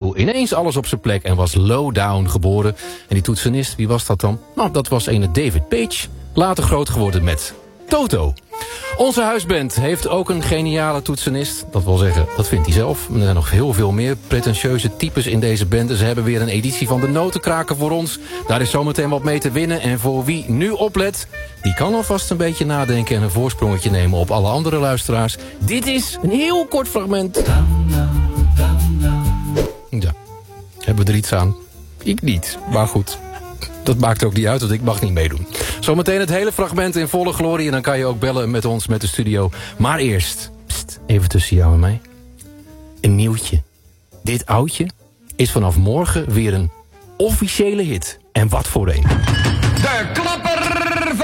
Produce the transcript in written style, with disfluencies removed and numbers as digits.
viel ineens alles op zijn plek en was Lowdown geboren. En die toetsenist, wie was dat dan? Nou, dat was ene David Page, later groot geworden met Toto. Onze huisband heeft ook een geniale toetsenist. Dat wil zeggen, dat vindt hij zelf. Er zijn nog heel veel meer pretentieuze types in deze band. Ze hebben weer een editie van de Notenkraker voor ons. Daar is zometeen wat mee te winnen. En voor wie nu oplet, die kan alvast een beetje nadenken en een voorsprongetje nemen op alle andere luisteraars. Dit is een heel kort fragment. Ja, hebben we er iets aan? Ik niet, maar goed. Dat maakt ook niet uit, want ik mag niet meedoen. Zometeen het hele fragment in volle glorie en dan kan je ook bellen met ons, met de studio. Maar eerst, even tussen jou en mij. Een nieuwtje. Dit oudje is vanaf morgen weer een officiële hit. En wat voor een. De klappen!